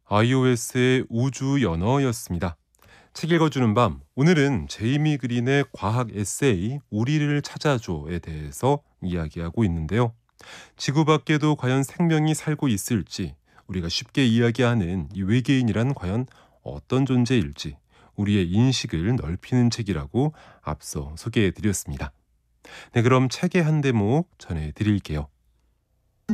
iOS의 우주 연어였습니다. 책 읽어주는 밤, 오늘은 제이미 그린의 과학 에세이 우리를 찾아줘에 대해서 이야기하고 있는데요. 지구 밖에도 과연 생명이 살고 있을지, 우리가 쉽게 이야기하는 이 외계인이란 과연 어떤 존재일지, 우리의 인식을 넓히는 책이라고 앞서 소개해드렸습니다. 네, 그럼 책의 한 대목 전해드릴게요.